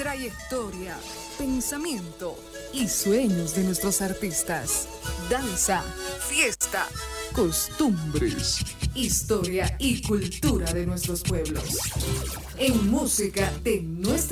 trayectoria, pensamiento y sueños de nuestros artistas. Danza, fiesta, costumbres, historia y cultura de nuestros pueblos. En música de nuestra